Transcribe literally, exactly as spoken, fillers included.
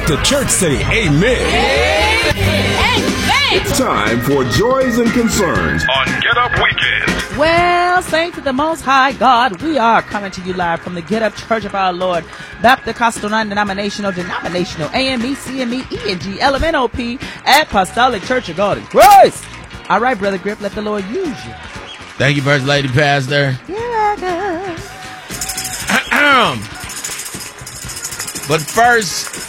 The church say amen. Amen. Time for Joys and Concerns on Get Up Weekend. Well, saints of the Most High God, we are coming to you live from the Get Up Church of Our Lord, Baptist Costal Non-Denominational, Denominational, A M E, C M E, E N G, L M N O P, Apostolic Church of God in Christ. All right, Brother Grip, let the Lord use you. Thank you, First Lady Pastor. You're welcome. But first,